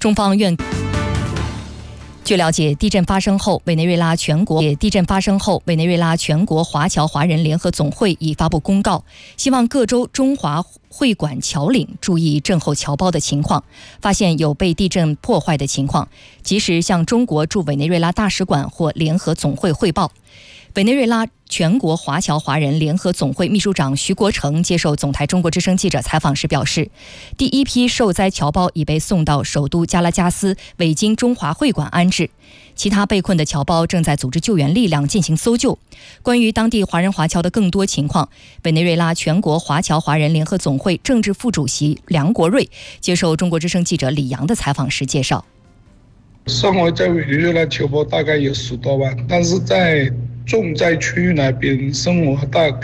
中方愿。据了解，地震发生后，委内瑞拉全国华侨华人联合总会已发布公告，希望各州中华会馆侨领注意震后侨胞的情况，发现有被地震破坏的情况，及时向中国驻委内瑞拉大使馆或联合总会汇报。委内瑞拉全国华侨华人联合总会秘书长徐国成接受总台中国之声记者采访时表示，第一批受灾侨胞已被送到首都加拉加斯委经中华会馆安置，其他被困的侨胞正在组织救援力量进行搜救。关于当地华人华侨的更多情况，委内瑞拉全国华侨华人联合总会政治副主席梁国瑞接受中国之声记者李阳的采访时介绍， 生活在委内瑞拉侨胞大概有10多万，但是在重灾区域那边生活大概